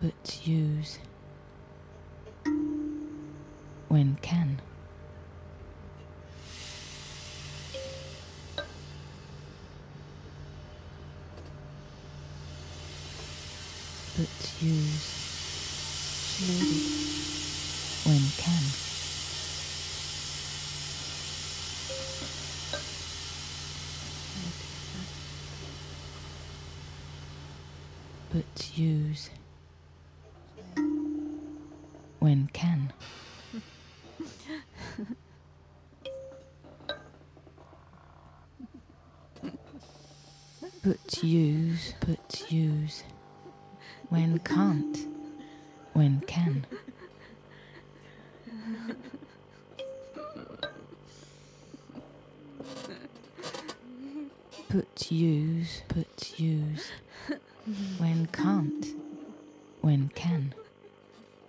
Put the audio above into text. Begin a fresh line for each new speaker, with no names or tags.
but use when can. But use slowly when can. But use when can. But use when can't, when can. But use when can't, when can.